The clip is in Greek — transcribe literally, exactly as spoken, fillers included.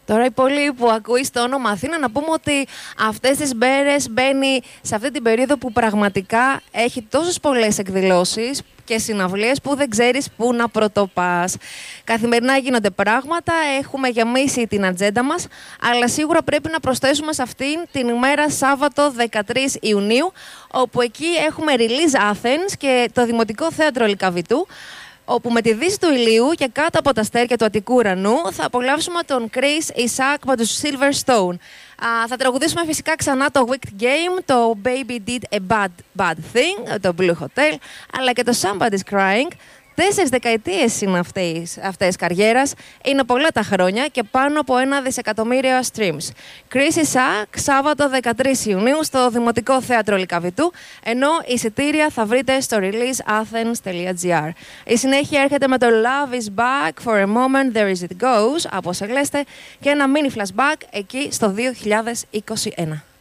Τώρα η πόλη που ακούει στο όνομα Αθήνα, να πούμε ότι αυτές τις μέρες μπαίνει σε αυτή την περίοδο που πραγματικά έχει τόσες πολλές εκδηλώσεις και συναυλίες που δεν ξέρεις πού να πρωτοπάς. Καθημερινά γίνονται πράγματα, έχουμε γεμίσει την ατζέντα μας, αλλά σίγουρα πρέπει να προσθέσουμε σε αυτήν την ημέρα Σάββατο δεκατρείς Ιουνίου, όπου εκεί έχουμε Release Athens και το Δημοτικό Θέατρο Λυκαβητού, όπου με τη δύση του ηλίου και κάτω από τα αστέρια του Αττικού ουρανού θα απολαύσουμε τον Chris Isaac με τους Silver Stone. Α, θα τραγουδήσουμε φυσικά ξανά το Wicked Game, το Baby Did a Bad, Bad Thing, το Blue Hotel, αλλά και το Somebody's Crying. Τέσσερις δεκαετίες είναι αυτές, αυτές καριέρας, είναι πολλά τα χρόνια και πάνω από ένα δισεκατομμύριο streams. Chris Isaac, Σάββατο δεκατρείς Ιουνίου στο Δημοτικό Θέατρο Λυκαβητού, ενώ εισιτήρια θα βρείτε στο release athens τελεία gr. Η συνέχεια έρχεται με το Love is Back, For a Moment There Is It Goes, από όσο γλέστε, και ένα mini flashback εκεί στο δύο χιλιάδες είκοσι ένα.